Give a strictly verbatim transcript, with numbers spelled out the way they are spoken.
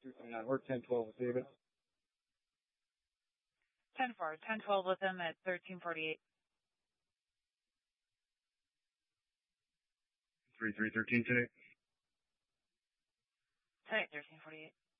two twenty-nine. We're ten twelve with David. ten four. ten twelve with him at thirteen forty-eight. three three thirteen today. Today, thirteen forty-eight.